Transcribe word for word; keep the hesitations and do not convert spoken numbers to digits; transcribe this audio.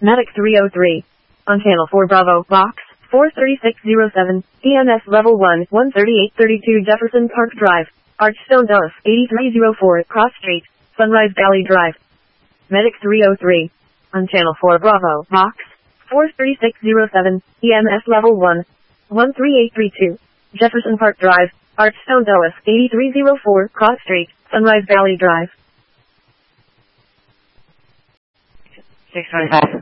Medic three oh three. On Channel four Bravo, Box four three six zero seven, E M S Level one, one thirty-eight thirty-two Jefferson Park Drive, Archstone Dallas, eighty-three oh four, Cross Street, Sunrise Valley Drive. Medic three oh three. On Channel four Bravo, Box four three six zero seven, E M S Level one, one thirty-eight thirty-two, Jefferson Park Drive, Archstone Dallas, eighty-three oh four, Cross Street, Sunrise Valley Drive. six twenty-five.